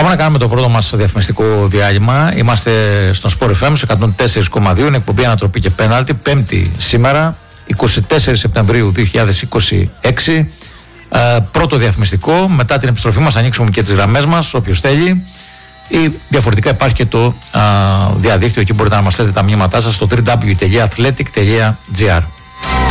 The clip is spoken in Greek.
Πάμε να κάνουμε το πρώτο μας διαφημιστικό διάλειμμα. Είμαστε στον Sport FM 104,2. Είναι εκπομπή Ανατροπή και Πέναλτι. Πέμπτη σήμερα, 24 Σεπτεμβρίου 2026. Πρώτο διαφημιστικό. Μετά την επιστροφή μας ανοίξουμε και τις γραμμές μας, όποιος θέλει. Ή διαφορετικά υπάρχει και το διαδίκτυο. Εκεί μπορείτε να μας στέλνετε τα μηνύματά σας στο www.athletic.gr.